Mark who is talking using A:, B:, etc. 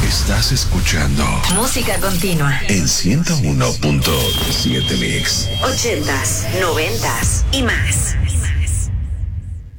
A: Estás escuchando
B: Música Continua
A: en 101.7 Mix.
B: 80s, 90s y más.